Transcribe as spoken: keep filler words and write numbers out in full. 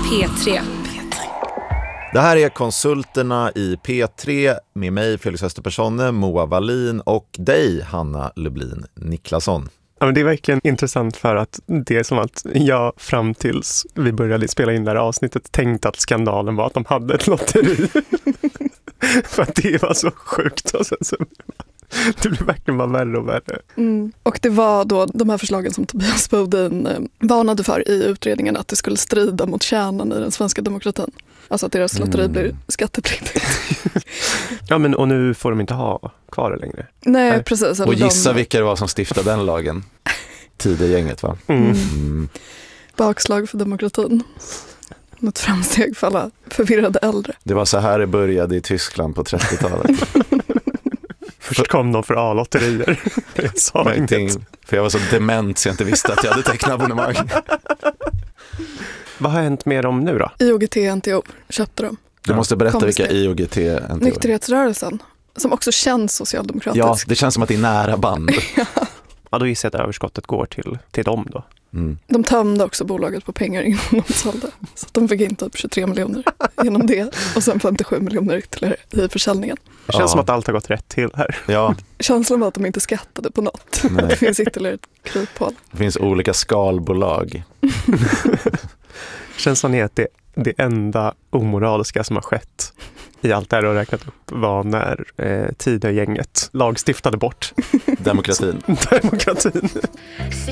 P tre. Det här är Konsulterna i P tre med mig, Felix Österpersonne, Moa Wallin och dig, Hanna Lublin Niklasson. Ja, men det är verkligen intressant för att det är som att jag fram tills vi började spela in det här avsnittet tänkte att skandalen var att de hade ett lotteri. För att det var så sjukt. Och sen så, det blev verkligen bara värre och värre. Mm. Och det var då de här förslagen som Tobias Bodin eh, varnade för i utredningen, att det skulle strida mot kärnan i den svenska demokratin. Alltså att deras lotteri mm. blir skattepliktigt. Ja, men och nu får de inte ha kvar det längre. Nej, Nej. precis. Och gissa de... vilka det var som stiftade den lagen. Tidegänget, va? Mm. Mm. Bakslag för demokratin. Något framsteg för alla förvirrade äldre. Det var så här det började i Tyskland på trettiotalet. Först kom de för A-lotterier. Jag sa ingenting. För jag var så dement så jag inte visste att jag hade tecknat abonnemang. Vad har hänt med dem nu då? I O G T N T O köpte de. Du måste berätta vilka I O G T N T O är. Nykterhetsrörelsen, som också känns socialdemokratisk. Ja, det känns som att det är nära band. Ja. Ja, då gissar jag att överskottet går till, till dem då. Mm. De tömde också bolaget på pengar innan de sålde. Så att de fick in typ tjugotre miljoner genom det. Och sen femtiosju miljoner ytterligare i försäljningen. Det känns ja. som att allt har gått rätt till här. Ja. Känslan var att de inte skattade på något. Nej. Det finns ytterligare ett kryphål. Det finns olika skalbolag. Känslan är att det, det enda omoraliska som har skett i allt det här och räknat upp var när eh, Tidegänget lagstiftade bort demokratin. Demokratin.